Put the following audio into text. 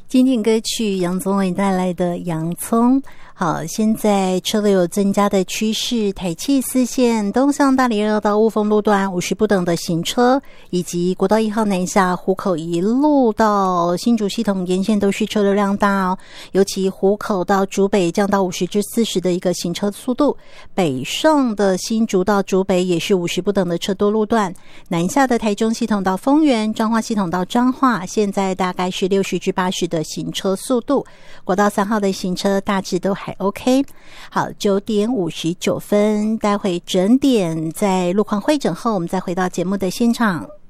经典歌曲杨宗纬带来的洋葱。好，现在车流有增加的趋势，台七四线东向大里二到雾峰路段50不等的行车，以及国道1号南下湖口一路到新竹系统沿线都是车流量大哦，尤其湖口到竹北降到50至40的一个行车速度，北上的新竹到竹北也是50不等的车多路段，南下的台中系统到丰原，彰化系统到彰化现在大概是60至80的行车速度，国道3号的行车大致都还 OK。 好，9点59分，待会整点在路况会诊后，我们再回到节目的现场。